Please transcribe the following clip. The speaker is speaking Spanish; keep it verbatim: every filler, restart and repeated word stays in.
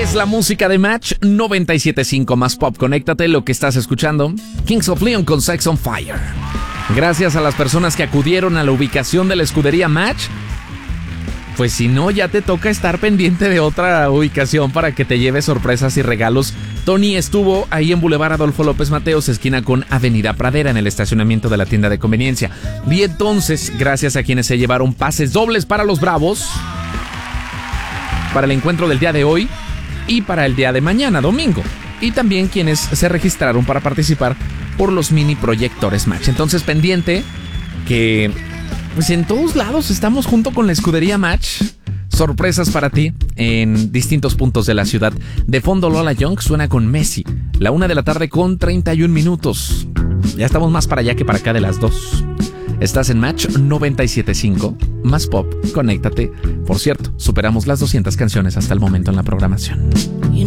Es la música de Match noventa y siete punto cinco más pop. Conéctate, lo que estás escuchando. Kings of Leon con Sex on Fire. Gracias a las personas que acudieron a la ubicación de la escudería Match. Pues si no, ya te toca estar pendiente de otra ubicación para que te lleves sorpresas y regalos. Tony estuvo ahí en Boulevard Adolfo López Mateos, esquina con Avenida Pradera, en el estacionamiento de la tienda de conveniencia. Y entonces, gracias a quienes se llevaron pases dobles para los Bravos, para el encuentro del día de hoy y para el día de mañana, domingo. Y también quienes se registraron para participar por los mini proyectores Match. Entonces, pendiente que pues en todos lados estamos junto con la escudería Match. Sorpresas para ti en distintos puntos de la ciudad. De fondo, Lola Young suena con Messi. La una de la tarde con treinta y un minutos. Ya estamos más para allá que para acá de las dos. Estás en Match noventa y siete punto cinco, más pop, conéctate. Por cierto, superamos las doscientas canciones hasta el momento en la programación. You